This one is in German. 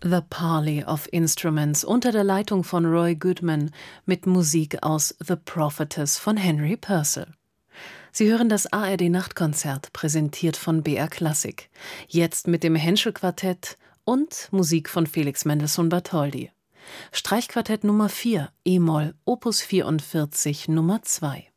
The Parley of Instruments unter der Leitung von Roy Goodman mit Musik aus The Prophetess von Henry Purcell. Sie hören das ARD-Nachtkonzert, präsentiert von BR Klassik. Jetzt mit dem Henschel-Quartett und Musik von Felix Mendelssohn Bartholdy. Streichquartett Nummer 4, e-Moll, Opus 44, Nummer 2.